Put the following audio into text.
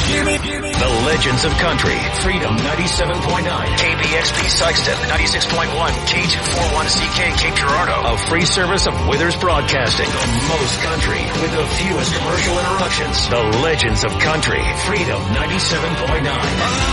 The Legends of Country, Freedom 97.9, KBXP Sykeston 96.1, K241CK Cape Girardeau, a free service of Withers Broadcasting. The most country with the fewest commercial interruptions. The Legends of Country, Freedom 97.9.